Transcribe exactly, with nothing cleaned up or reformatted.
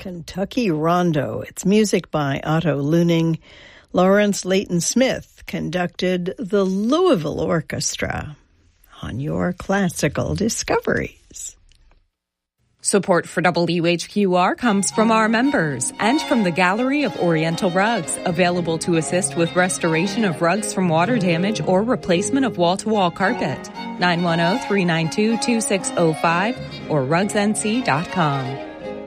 Kentucky Rondo. It's music by Otto Luning. Lawrence Leighton Smith conducted the Louisville Orchestra on your classical discoveries. Support for W H Q R comes from our members and from the Gallery of Oriental Rugs, available to assist with restoration of rugs from water damage or replacement of wall-to-wall carpet. nine one zero, three nine two, two six zero five or rugs n c dot com.